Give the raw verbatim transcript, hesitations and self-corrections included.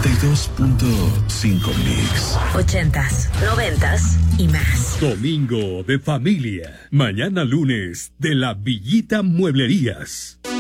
noventa y dos punto cinco Mix. Ochentas, noventas y más. Domingo de familia. Mañana lunes de la Villita Mueblerías.